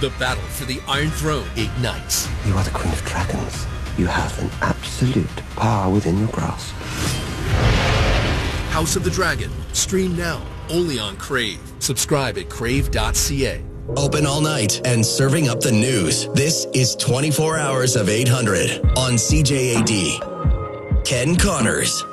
The battle for the Iron Throne ignites. You are the Queen of Dragons. You have an absolute power within your grasp. House of the Dragon. Stream now, only on Crave. Subscribe at crave.ca. Open all night and serving up the news. This is 24 Hours of 800 on CJAD. Ken Connors.